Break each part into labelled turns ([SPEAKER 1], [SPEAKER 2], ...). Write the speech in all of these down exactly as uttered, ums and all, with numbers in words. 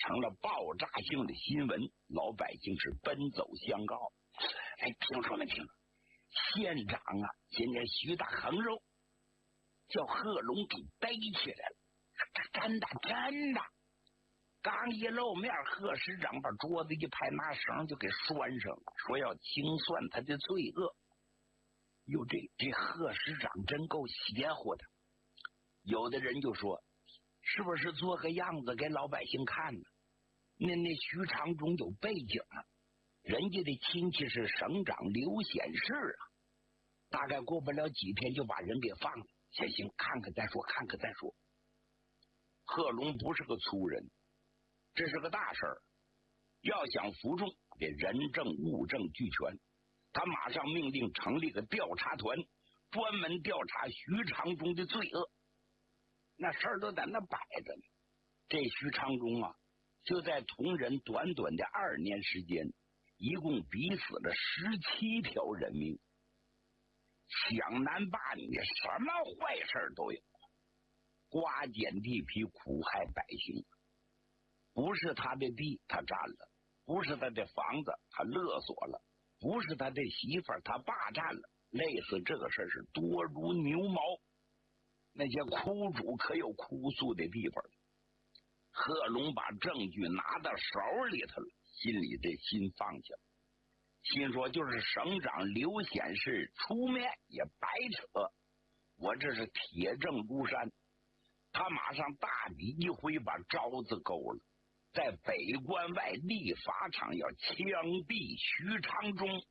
[SPEAKER 1] 成了爆炸性的新闻，老百姓是奔走相告。哎，听说没听说？县长啊，今天徐大横肉叫贺龙给逮起来了，真的真的。刚一露面，贺市长把桌子一拍，拿绳就给拴上了，说要清算他的罪恶。哟，这这贺市长真够邪乎的。有的人就说，是不是做个样子给老百姓看呢？那那徐长中有背景啊，人家的亲戚是省长刘显世啊，大概过不了几天就把人给放了。行行，看看再说，看看再说。贺龙不是个粗人，这是个大事儿，要想服众，得人证物证俱全。他马上命令成立个调查团，专门调查徐长中的罪恶。那事儿都在那摆着呢。这徐长中啊，就在同仁短短的二年时间，一共逼死了十七条人命。想南霸你什么坏事都有，瓜减地皮，苦害百姓。不是他的地他占了，不是他的房子他勒索了，不是他的媳妇儿他霸占了，类似这个事是多如牛毛。那些苦主可有哭诉的地方。贺龙把证据拿到手里头了，心里这心放下了，心说就是省长刘显世出面也白扯，我这是铁证如山。他马上大笔一挥，把招子勾了，在北关外立法场要枪毙徐长中。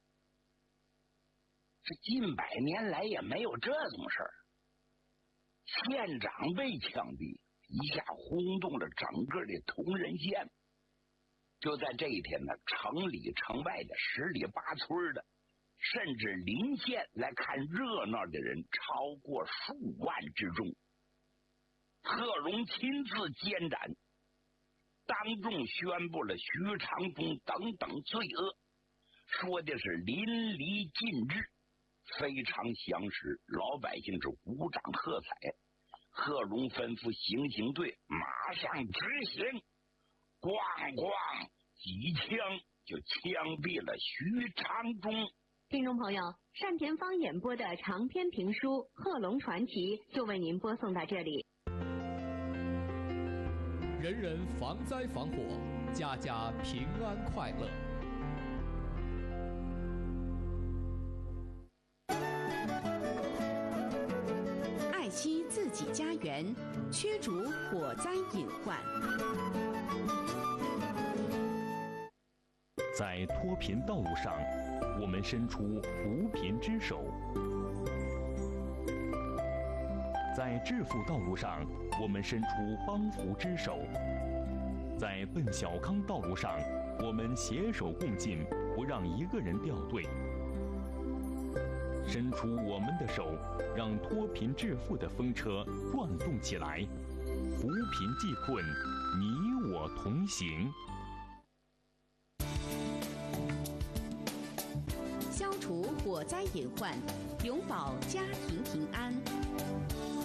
[SPEAKER 1] 这近百年来也没有这种事儿，县长被枪毙，一下轰动了整个的同仁县。就在这一天呢，城里城外的十里八村的，甚至邻县来看热闹的人超过数万之众。贺龙亲自监斩，当众宣布了徐长中等等罪恶，说的是淋漓尽致，非常详实，老百姓是鼓掌喝彩。贺龙吩咐行刑队马上执行，咣咣几枪就枪毙了徐长中。
[SPEAKER 2] 听众朋友，单田芳演播的长篇评书《贺龙传奇》就为您播送到这里。
[SPEAKER 3] 人人防灾防火，家家平安快乐。
[SPEAKER 4] 爱惜自己家园，驱逐火灾隐患。
[SPEAKER 5] 在脱贫道路上，我们伸出扶贫之手；在致富道路上，我们伸出帮扶之手；在奔小康道路上，我们携手共进，不让一个人掉队。伸出我们的手，让脱贫致富的风车转动起来，扶贫济困，你我同行。
[SPEAKER 4] 消除火灾隐患，永保家庭平安。